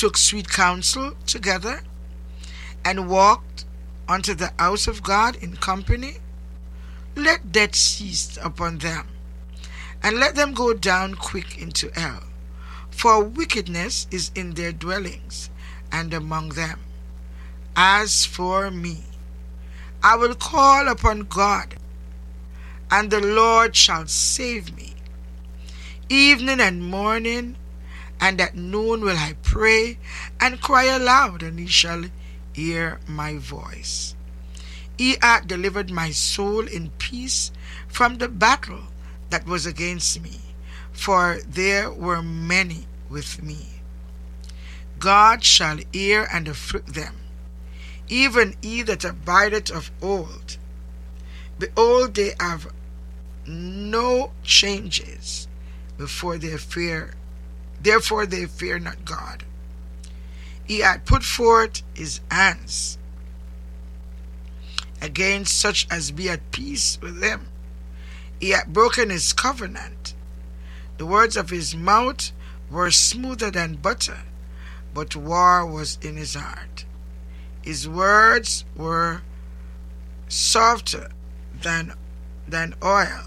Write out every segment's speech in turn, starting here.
took sweet counsel together, and walked unto the house of God in company, let death cease upon them, and let them go down quick into hell. For wickedness is in their dwellings, and among them. As for me, I will call upon God, and the Lord shall save me. Evening and morning, and at noon will I pray and cry aloud, and he shall hear my voice. He hath delivered my soul in peace from the battle that was against me, for there were many with me. God shall hear and afflict them, even he that abideth of old. Behold, they have no changes before their fear. Therefore they fear not God. He hath put forth his hands against such as be at peace with him. He hath broken his covenant. The words of his mouth were smoother than butter, but war was in his heart. His words were softer than oil.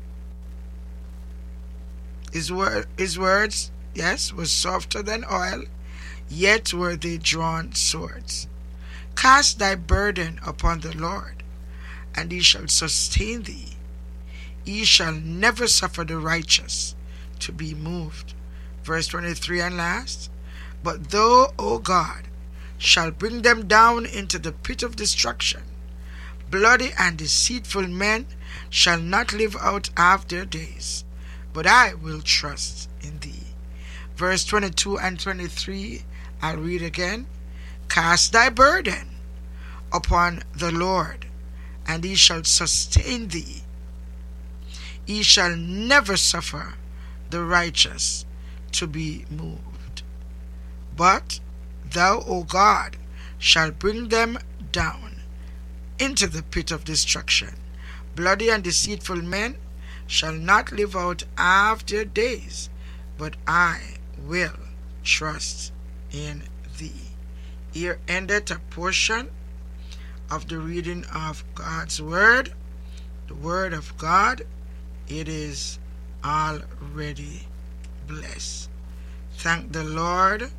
His words, yes, were softer than oil, yet were they drawn swords. Cast thy burden upon the Lord, and he shall sustain thee. He shall never suffer the righteous to be moved. Verse 23 and last. But thou, O God, shall bring them down into the pit of destruction. Bloody and deceitful men shall not live out half their days, but I will trust in thee. Verse 22 and 23, I'll read again. Cast thy burden upon the Lord, and he shall sustain thee. He shall never suffer the righteous to be moved. But thou, O God, shalt bring them down into the pit of destruction. Bloody and deceitful men shall not live out half their days, but I will trust in thee. Here endeth a portion of the reading of God's word, the word of God. It is already blessed. Thank the Lord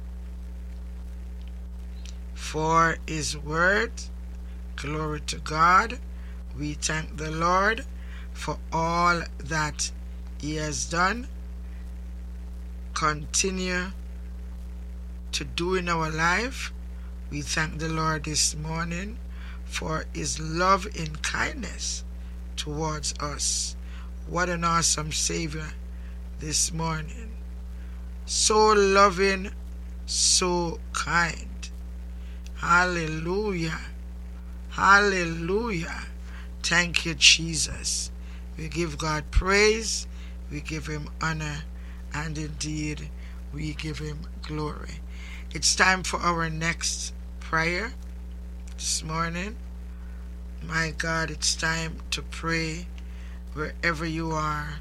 for his word. Glory to God. We thank the Lord for all that he has done. Continue to do in our life. We thank the Lord this morning for his love and kindness towards us. What an awesome Savior this morning. So loving, so kind. Hallelujah. Hallelujah. Thank you, Jesus. We give God praise, we give him honor, and indeed we give him glory. It's time for our next prayer this morning. My God, it's time to pray wherever you are.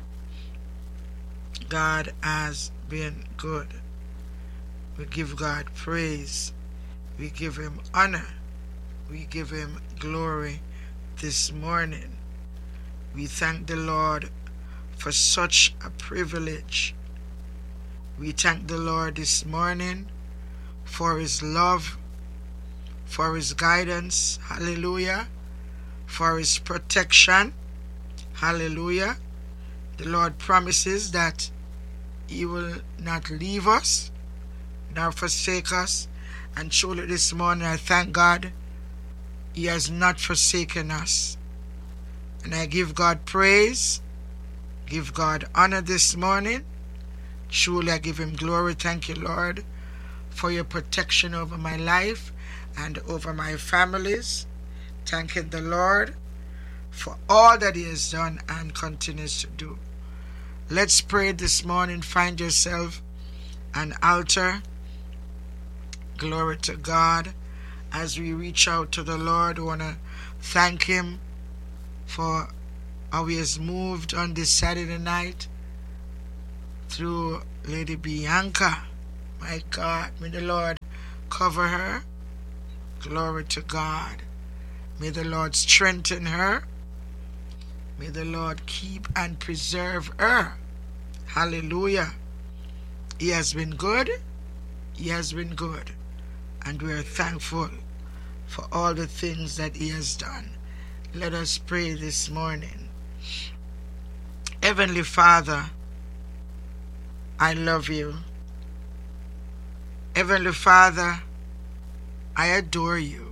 God has been good. We give God praise. We give him honor. We give him glory this morning. We thank the Lord for such a privilege. We thank the Lord this morning for his love, for his guidance, hallelujah, for his protection, hallelujah. The Lord promises that he will not leave us nor forsake us, and truly this morning I thank God he has not forsaken us. And I give God praise, give God honor this morning. Truly I give him glory. Thank you, Lord, for your protection over my life and over my families. Thanking the Lord for all that he has done and continues to do. Let's pray this morning. Find yourself an altar. Glory to God. As we reach out to the Lord, we want to thank him for how he has moved on this Saturday night through Lady Bianca. My God, may the Lord cover her. Glory to God. May the Lord strengthen her. May the Lord keep and preserve her. Hallelujah. He has been good. He has been good. And we are thankful for all the things that He has done. Let us pray this morning. Heavenly Father, I love you. Heavenly Father, I adore you.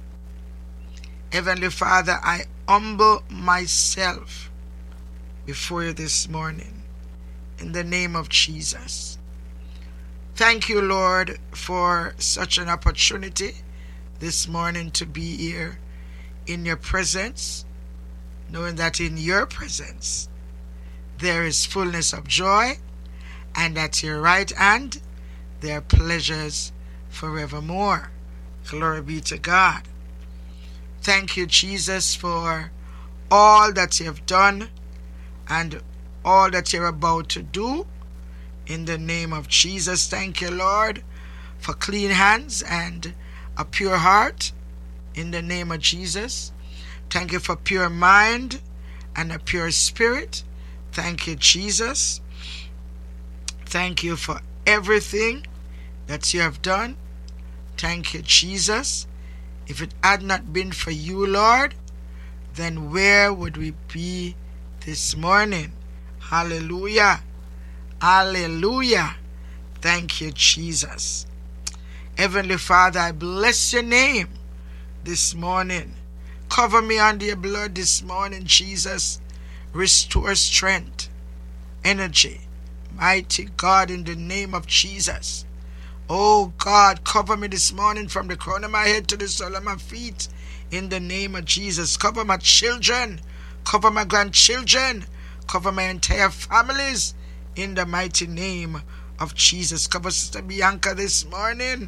Heavenly Father, I humble myself before you this morning in the name of Jesus. Thank you, Lord, for such an opportunity this morning to be here in your presence, knowing that in your presence there is fullness of joy, and at your right hand there are pleasures forevermore. Glory be to God. Thank you, Jesus, for all that you have done and all that you're about to do. In the name of Jesus, thank you, Lord, for clean hands and a pure heart. In the name of Jesus, thank you for pure mind and a pure spirit. Thank you, Jesus. Thank you for everything that you have done. Thank you, Jesus. If it had not been for you, Lord, then where would we be this morning? Hallelujah. Hallelujah. Thank you, Jesus. Heavenly Father, I bless your name this morning. Cover me under your blood this morning, Jesus. Restore strength, energy. Mighty God, in the name of Jesus. Oh God, cover me this morning from the crown of my head to the sole of my feet. In the name of Jesus. Cover my children. Cover my grandchildren. Cover my entire families. In the mighty name of Jesus. Cover Sister Bianca this morning.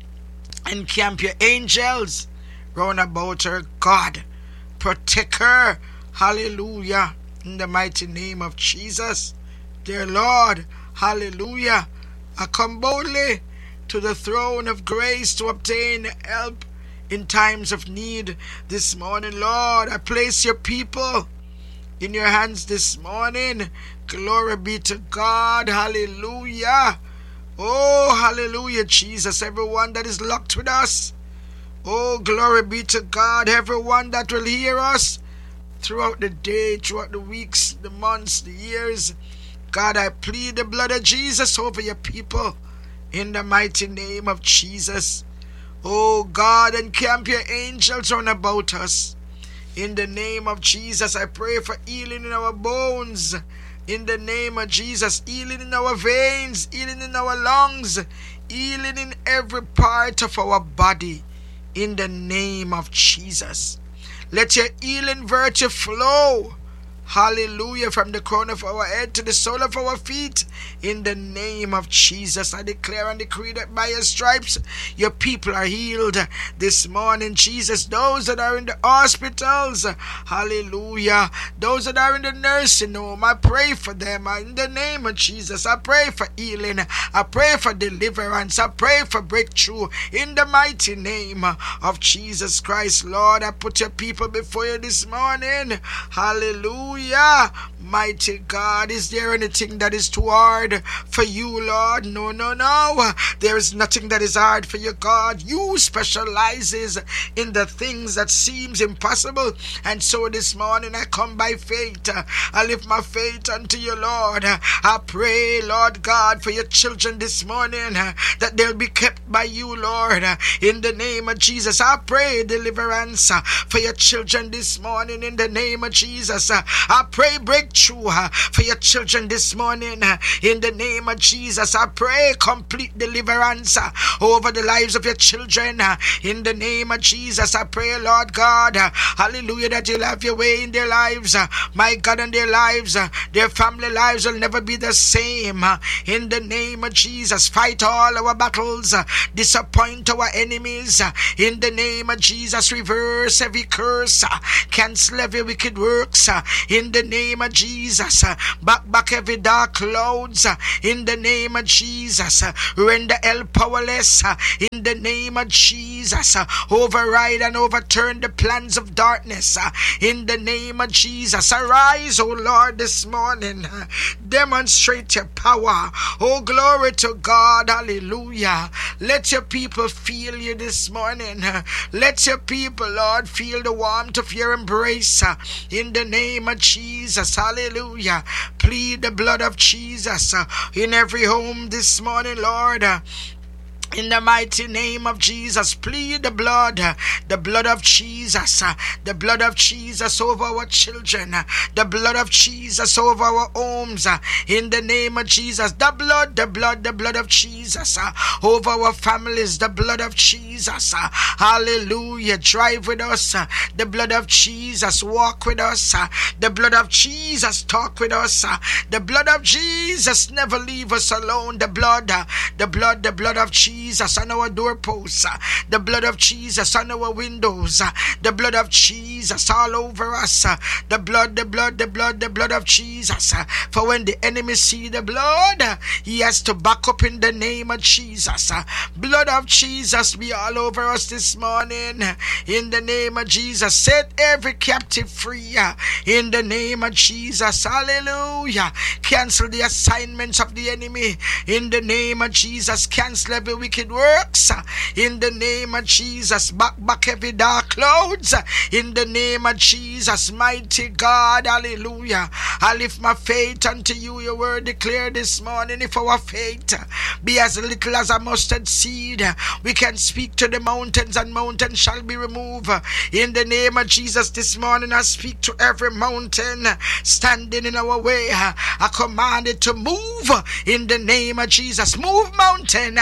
Encamp your angels round about her. God, protect her. Hallelujah. In the mighty name of Jesus. Dear Lord, hallelujah. I come boldly to the throne of grace to obtain help in times of need this morning. Lord, I place your people in your hands this morning. Glory be to God. Hallelujah. Oh, hallelujah, Jesus. Everyone that is locked with us. Oh, glory be to God. Everyone that will hear us throughout the day, throughout the weeks, the months, the years. God, I plead the blood of Jesus over your people in the mighty name of Jesus. Oh God, encamp your angels round about us. In the name of Jesus, I pray for healing in our bones. In the name of Jesus, healing in our veins, healing in our lungs, healing in every part of our body. In the name of Jesus. Let your healing virtue flow. Hallelujah. From the crown of our head to the sole of our feet. In the name of Jesus, I declare and decree that by your stripes, your people are healed this morning, Jesus. Those that are in the hospitals, hallelujah. Those that are in the nursing home, I pray for them. In the name of Jesus, I pray for healing. I pray for deliverance. I pray for breakthrough. In the mighty name of Jesus Christ, Lord, I put your people before you this morning. Hallelujah. Mighty God, is there anything that is too hard for you, Lord? No, no, no. There is nothing that is hard for you, God. You specializes in the things that seems impossible. And so this morning I come by faith. I lift my faith unto you, Lord. I pray, Lord God, for your children this morning, that they'll be kept by you, Lord. In the name of Jesus, I pray deliverance for your children this morning. In the name of Jesus, I pray breakthrough for your children this morning. In the name of Jesus, I pray complete deliverance over the lives of your children. In the name of Jesus, I pray, Lord God, hallelujah, that you'll have your way in their lives. My God, in their lives, their family lives will never be the same. In the name of Jesus, fight all our battles disappoint our enemies. In the name of Jesus, reverse every curse, cancel every wicked works. In the name of Jesus, back every dark clouds. In the name of Jesus, render hell powerless. In the name of Jesus, override and overturn the plans of darkness. In the name of Jesus, arise, O Lord, this morning. Demonstrate your power. Oh, glory to God. Hallelujah. Let your people feel you this morning. Let your people, Lord, feel the warmth of your embrace. In the name of Jesus. Hallelujah. Plead the blood of Jesus in every home this morning, Lord. In the mighty name of Jesus, plead the blood of Jesus, the blood of Jesus over our children, the blood of Jesus over our homes, in the name of Jesus, the blood of Jesus over our families, the blood of Jesus, hallelujah, drive with us, the blood of Jesus, walk with us, the blood of Jesus, talk with us, the blood of Jesus, never leave us alone, the blood of Jesus on our doorposts, the blood of Jesus on our windows, the blood of Jesus all over us, the blood of Jesus. For when the enemy see the blood, he has to back up in the name of Jesus. Blood of Jesus be all over us this morning. In the name of Jesus, set every captive free. In the name of Jesus, hallelujah. Cancel the assignments of the enemy. In the name of Jesus, cancel every wicked works. In the name of Jesus, back every dark clouds. In the name of Jesus, mighty God, hallelujah. I lift my faith unto you. Your word declared this morning, if our faith be as little as a mustard seed, we can speak to the mountains and mountains shall be removed. In the name of Jesus, this morning I speak to every mountain standing in our way. I command it to move in the name of Jesus. Move mountain,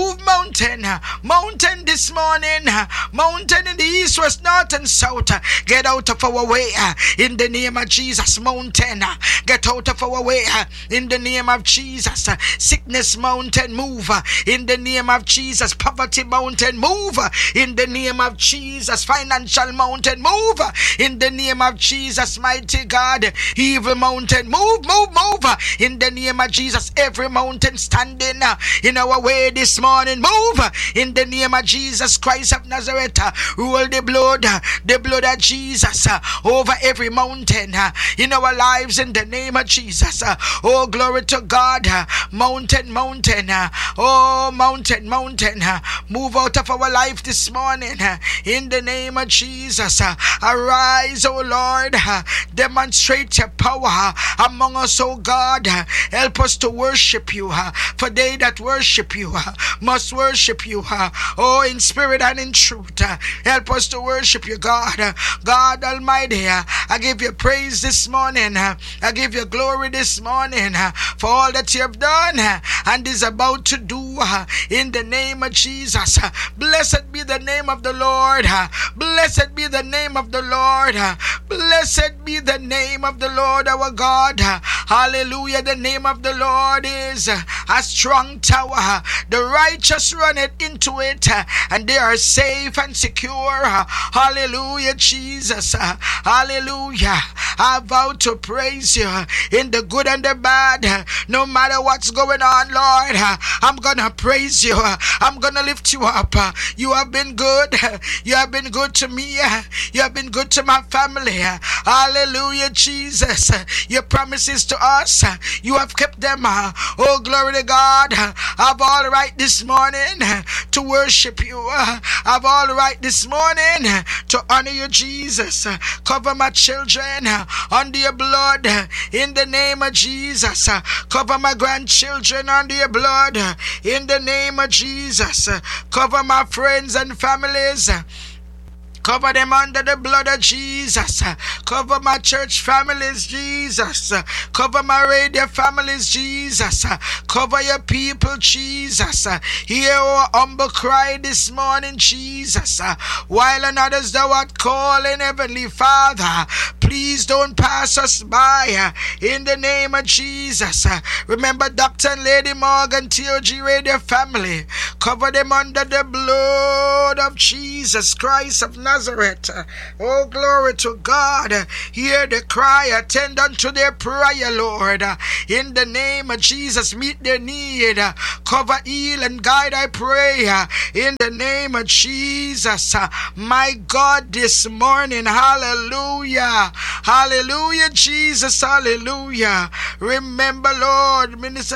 mountain this morning, mountain in the east, west, north and south, get out of our way in the name of Jesus. Mountain, get out of our way in the name of Jesus. Sickness mountain, move in the name of Jesus. Poverty mountain, move in the name of Jesus. Financial mountain, move in the name of Jesus. Mighty God, evil mountain, move in the name of Jesus. Every mountain standing in our way this morning, move in the name of Jesus Christ of Nazareth. Roll the blood of Jesus over every mountain in our lives in the name of Jesus. Oh, glory to God. Mountain, oh, mountain, move out of our life this morning in the name of Jesus. Arise, oh Lord, demonstrate your power among us, oh God. Help us to worship you, for they that worship you must worship you, oh, in spirit and in truth. Help us to worship you, God. God Almighty, I give you praise this morning. I give you glory this morning for all that you have done and is about to do in the name of Jesus. Blessed be the name of the Lord. Blessed be the name of the Lord. Blessed be the name of the Lord our God. Hallelujah. The name of the Lord is a strong tower. The righteous run it into it and they are safe and secure. Hallelujah, Jesus. Hallelujah. I vow to praise you in the good and the bad. No matter what's going on, Lord, I'm gonna praise you. I'm gonna lift you up. You have been good. You have been good to me. You have been good to my family. Hallelujah, Jesus. Your promises to us, you have kept them. Oh, glory to God. I've all right this morning to worship you. I've all right this morning to honor you, Jesus. Cover my children under your blood in the name of Jesus. Cover my grandchildren under your blood in the name of Jesus. Cover my friends and families. Cover them under the blood of Jesus. Cover my church families, Jesus. Cover my radio families, Jesus. Cover your people, Jesus. Hear our humble cry this morning, Jesus. While others thou art calling, Heavenly Father, please don't pass us by. In the name of Jesus. Remember Dr. and Lady Morgan, TOG Radio family. Cover them under the blood of Jesus Christ of Nazareth. Oh, glory to God. Hear the cry. Attend unto their prayer, Lord. In the name of Jesus, meet their need. Cover, heal, and guide, I pray. In the name of Jesus. My God, this morning. Hallelujah. Hallelujah, Jesus. Hallelujah. Remember, Lord, Minister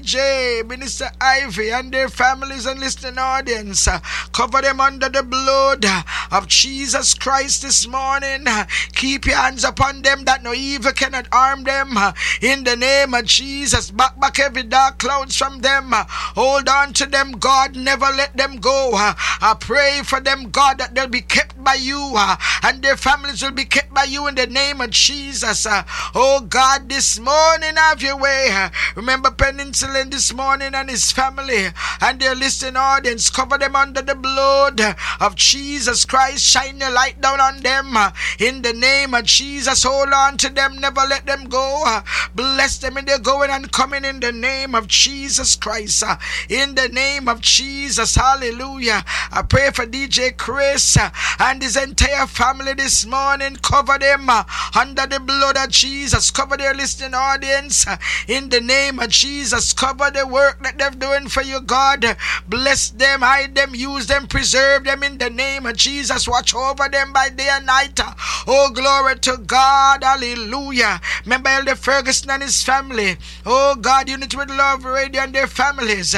CJ, Minister Ivy, and their families and listening audience. Cover them under the blood of Jesus Christ this morning. Keep your hands upon them that no evil cannot harm them. In the name of Jesus, back every dark clouds from them. Hold on to them, God. Never let them go. I pray for them, God, that they'll be kept by you and their families will be kept by you in the name of Jesus. Oh God, this morning have your way. Remember Peninsula this morning and his family and their listening audience. Cover them under the blood of Jesus Christ. Shine your light down on them in the name of Jesus. Hold on to them, never let them go. Bless them in their going and coming in the name of Jesus Christ. In the name of Jesus, hallelujah. I pray for DJ Chris and his entire family this morning. Cover them under the blood of Jesus. Cover their listening audience in the name of Jesus. Cover the work that they're doing for you, God. Bless them, hide them, use them, preserve them in the name of Jesus. Watch over them by day and night. Oh, glory to God. Hallelujah. Remember Elder Ferguson and his family. Oh God, Unity with Love Radio and their families.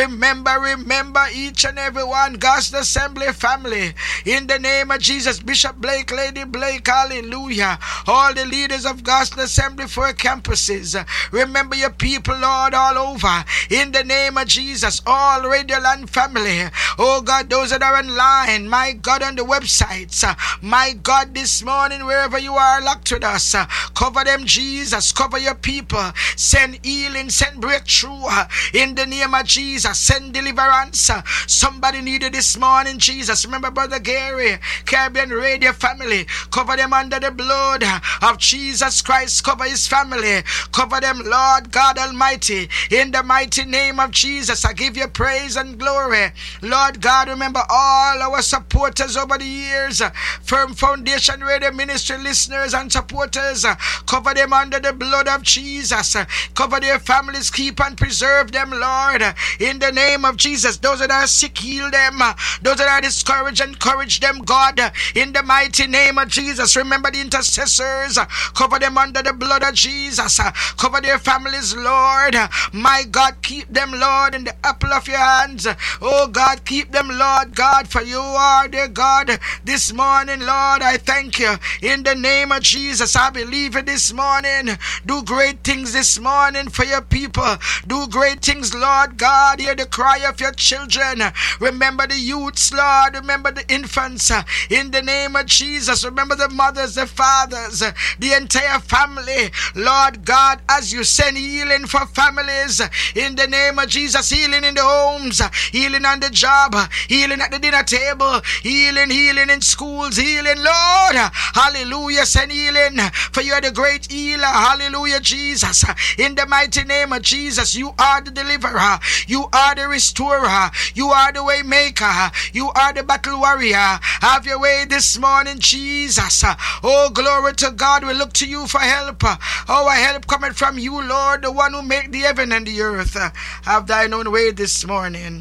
Remember each and every one. Gospel Assembly family. In the name of Jesus. Bishop Blake, Lady Blake. Hallelujah. All the leaders of Gospel Assembly for campuses. Remember your people, Lord, all over. In the name of Jesus. All Radio Land family. Oh God, those that are online. My God, on the websites. My God, this morning, wherever you are locked with us. Cover them, Jesus. Cover your people. Send healing, send breakthrough. In the name of Jesus. Send deliverance. Somebody needed this morning, Jesus. Remember Brother Gary, Caribbean Radio family. Cover them under the blood of Jesus Christ. Cover his family. Cover them, Lord God Almighty. In the mighty name of Jesus, I give you praise and glory. Lord God, remember all our supporters over the years. Firm Foundation Radio Ministry listeners and supporters. Cover them under the blood of Jesus. Cover their families. Keep and preserve them, Lord. In the name of Jesus. Those that are sick, heal them. Those that are discouraged, encourage them, God. In the mighty name of Jesus. Remember the intercessors. Cover them under the blood of Jesus. Cover their families, Lord. My God, keep them, Lord, in the apple of your hands. Oh God, keep them, Lord God, for you are their God. This morning, Lord, I thank you. In the name of Jesus, I believe it this morning. Do great things this morning for your people. Do great things, Lord God. Hear the cry of your children. Remember the youths, Lord. Remember the infants. In the name of Jesus, remember the mothers, the fathers, the entire family. Lord God, as you send healing for families. In the name of Jesus, healing in the homes, healing on the job, healing at the dinner table, healing in schools, healing, Lord. Hallelujah, send healing, for you are the great healer. Hallelujah, Jesus. In the mighty name of Jesus, you are the deliverer, you are the restorer, you are the way maker, you are the battle warrior. Have your way this morning, Jesus. Oh, glory to God. We look to you for help. Our help coming from you, Lord, the one who made the heaven and the earth. Have thine own way this morning.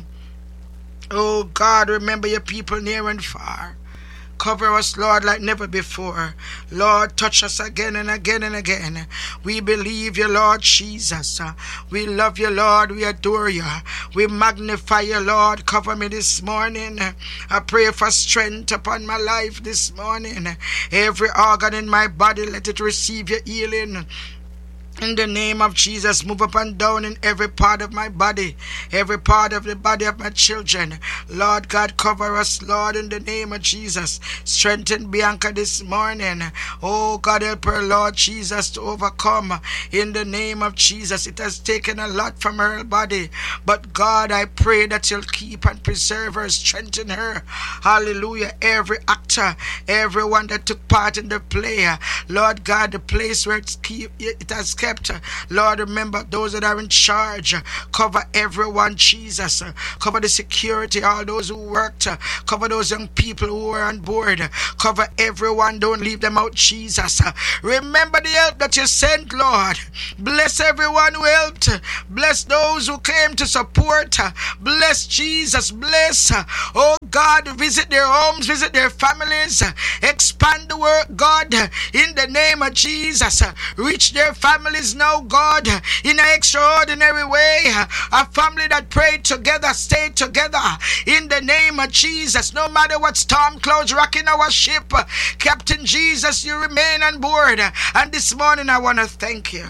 Oh God, remember your people near and far. Cover us, Lord, like never before. Lord, touch us again and again and again. We believe you, Lord Jesus. We love you, Lord. We adore you. We magnify you, Lord. Cover me this morning. I pray for strength upon my life this morning. Every organ in my body, let it receive your healing. In the name of Jesus, move up and down in every part of my body, every part of the body of my children. Lord God, cover us, Lord, in the name of Jesus. Strengthen Bianca this morning. Oh God, help her, Lord Jesus, to overcome in the name of Jesus. It has taken a lot from her body, but God, I pray that you'll keep and preserve her, strengthen her. Hallelujah. Every actor, everyone that took part in the play, Lord God, the place where it has kept. Lord, remember those that are in charge. Cover everyone, Jesus. Cover the security, all those who worked. Cover those young people who were on board. Cover everyone. Don't leave them out, Jesus. Remember the help that you sent, Lord. Bless everyone who helped. Bless those who came to support. Bless Jesus. Bless. Oh God, visit their homes, visit their families. Expand the work, God, in the name of Jesus. Reach their families now, God, in an extraordinary way. A family that prayed together, stayed together in the name of Jesus. No matter what storm clouds rocking our ship, Captain Jesus, you remain on board. And this morning I want to thank you.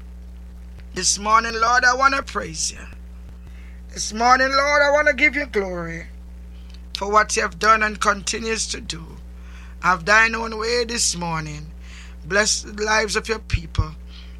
This morning, Lord, I want to praise you. This morning, Lord, I want to give you glory for what you have done and continues to do. Have thine own way this morning. Bless the lives of your people.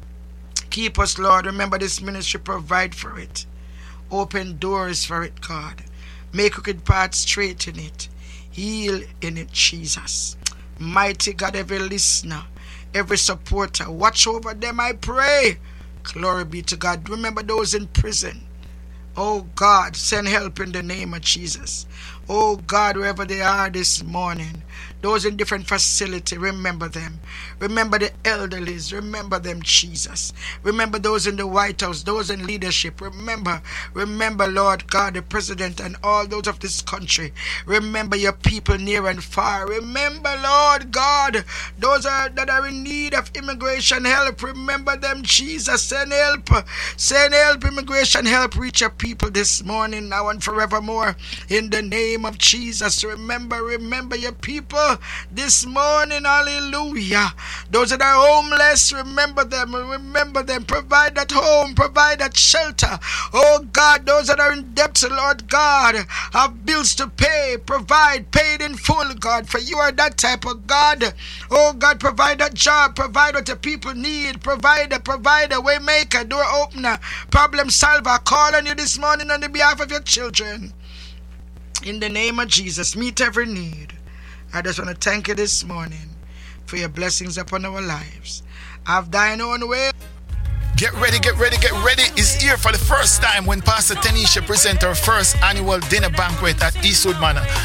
Keep us, Lord. Remember this ministry, provide for it. Open doors for it, God. Make crooked paths straight in it. Heal in it, Jesus. Mighty God, every listener, every supporter, watch over them, I pray. Glory be to God. Remember those in prison. Oh God, send help in the name of Jesus. Oh God, wherever they are this morning, those in different facility, remember them. Remember the elderlies. Remember them, Jesus. Remember those in the White House, those in leadership. Remember, Lord God, the president and all those of this country. Remember your people near and far. Remember, Lord God, those that are in need of immigration help. Remember them, Jesus. Send help. Send help, immigration help. Reach your people this morning, now and forevermore. In the name of Jesus. Remember your people this morning. Hallelujah. Those that are homeless, remember them. Provide that home, provide that shelter. Oh God, those that are in debt, Lord God, have bills to pay. Provide, paid in full, God, for you are that type of God. Oh God, provide that job, provide what the people need. Provide a way maker, door opener, problem solver. Call on you this morning on the behalf of your children. In the name of Jesus, meet every need. I just want to thank you this morning for your blessings upon our lives. Have thine own way. Get ready is here for the first time when Pastor Tanisha presents her first annual dinner banquet at Eastwood Manor.